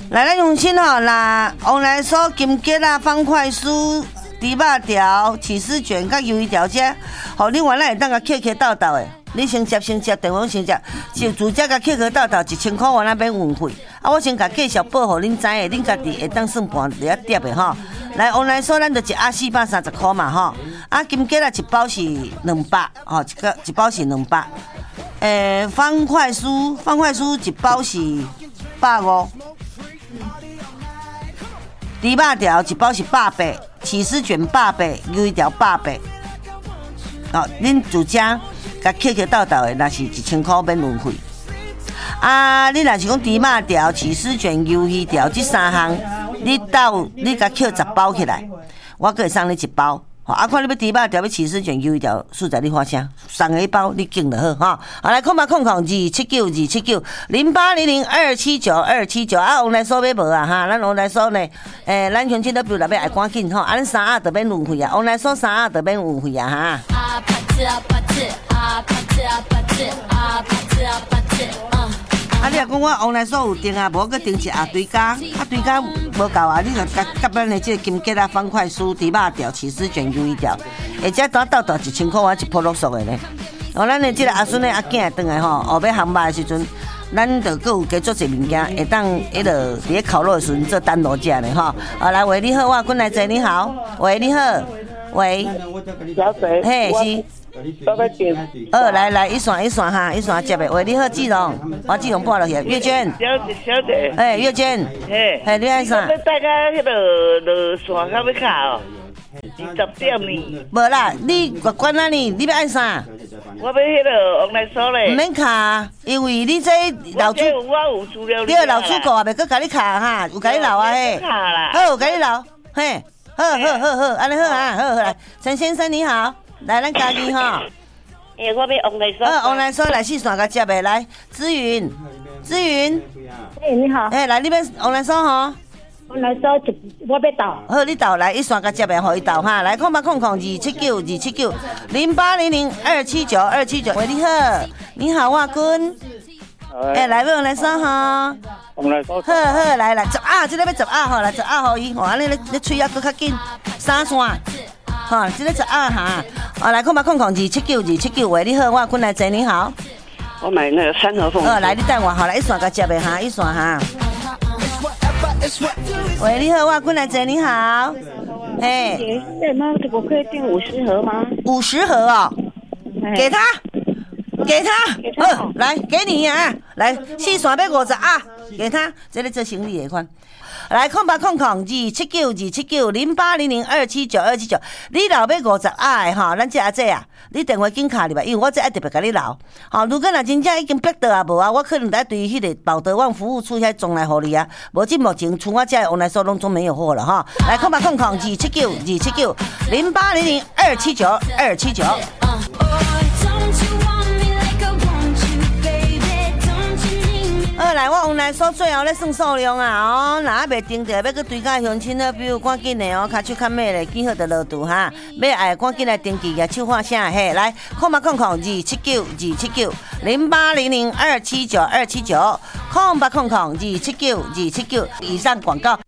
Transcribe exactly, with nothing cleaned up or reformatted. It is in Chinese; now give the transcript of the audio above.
来，咱用心吼，那往来所金桔啊、方块酥、猪肉条、起司卷、甲鱿鱼条这，吼，你原来会当甲客客倒倒的。你先接先接，电话先接，就自家甲客客倒倒一千块，我那免运费。啊，我先甲介绍报，互恁知的，恁家己会当算盘一碟的吼。来，往来所咱就一盒四百三十块嘛吼。啊，金桔啊，一包是两百，吼，一个一包是两百。诶、欸，方块酥，方块酥一包是百五。猪肉条一包是百八，起司卷百八，鱿鱼条百八。哦，恁自家甲客客倒倒的，那是一千块免运费。啊，你若是讲猪肉条、起司卷、鱿鱼条这三项，你倒你甲扣十包起来，我可会送你一包。啊，看你要猪肉条、要起司卷、鱿鱼条，数在你发声，送个一包你拣就好哈。好，来，空八空空二七九二七九零八零零二七九二七九啊，往来所要无啊哈，咱往来所呢，诶、欸，咱乡亲都比如来要爱赶紧吼，啊，咱三盒就免运费啊，往来所三盒就免运费啊哈。啊，拍子啊拍子啊拍子啊拍子啊拍子啊拍子啊。啊，你若讲我往来所有订啊，无搁订一盒堆加，啊堆加无够啊，你就甲甲咱的这个金桔啊、方块酥、猪肉条、起司卷、鱿鱼条，而且倒倒倒一千块，我一铺落俗的呢。哦，咱的这个阿孙的阿囝转来吼，后尾航班的时阵，咱就搁有加做一物件，会当迄落伫咧烤肉的时阵做单独食的吼。好，来，喂，你好，我滚来坐，你好，喂，你好，喂， 小姐， 嘿，是。 我要点。 呃，来来，一线一线哈，一线接的。喂，你好，志荣，我志荣拨落去。月娟， 小姐，小姐。 哎，月娟， 嘿， 嘿，你爱啥？ 我要带到迄落落线到要卡哦，二十点呢。 无啦，你管管啊你，你要按啥？ 我要迄落往来所咧。 唔免卡，因为你这老主， 我有资料。 你老主顾啊，袂搁甲你卡哈，有甲你留啊嘿。 卡啦。 好，有甲你留，嘿，好好好好，安尼好啊，好好来，陈先生你好。来，咱家己哈。 诶，我要往来所。 呃，往来所来四线甲接的，来，紫云，紫云。 诶，你好。 诶，来，你要往来所吼？ 往来所一，我要到。 好，你到来一线甲接的，互伊到哈。来，空八空空二七九二七九零八零零二七九二七九。喂，你好，你好，我君。诶，来，要往来所吼。 往来所。 好好，来来，十啊，这个要十啊，吼，来十啊，互伊，哇，安尼你你喙啊搁较紧，三线。好，这个十二哈，哦，来，空八空空二七九二七九，喂，你好，我滚来坐，你好。 我买那个三合凤。 哦，来，你等我，好，来一线甲接的哈，一线哈。喂，你好，我滚来坐，你好。嘿， 对吗？我可以订五十盒吗？ 五十盒哦，给他，给他，哦，来，给你啊，来，四线要五十啊，给他，这个做生理的款。来，空八空空二七九二七九零八零零二七九二七九，你留要五十啊的吼，咱这阿姐啊，你电话紧卡入来，因为我这爱特别甲你留。吼，如果若真正已经逼到啊无啊，我可能在对迄个保德旺服务处遐送来互你啊。无即目前除我这往来所拢总没有货了哈。来，空八空空二七九二七九零八零零二七九二七九。好，来，我往来所最后咧算数量啊！哦，若还袂定着，要去追加乡亲了，比如赶紧的哦，脚手较慢咧，记好就落度哈。要爱赶紧来登记个手画声嘿，来，空八空空二七九二七九零八零零二七九二七九，空八空空二七九二七九以上广告。